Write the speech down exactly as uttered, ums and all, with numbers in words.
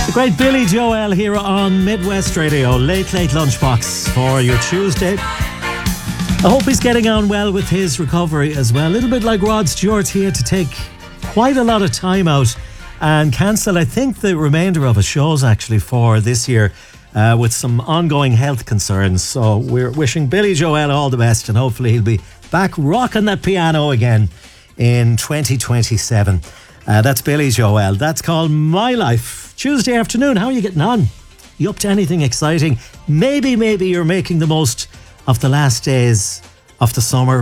The great Billy Joel here on Midwest Radio, Late Late Lunchbox for your Tuesday. I hope he's getting on well with his recovery as well. A little bit like Rod Stewart here to take quite a lot of time out and cancel, I think, the remainder of his shows actually for this year uh, with some ongoing health concerns. So we're wishing Billy Joel all the best and hopefully he'll be back rocking that piano again in twenty twenty-seven. Uh, that's Billy Joel. That's called My Life. Tuesday afternoon, how are you getting on? You up to anything exciting? Maybe, maybe you're making the most of the last days of the summer.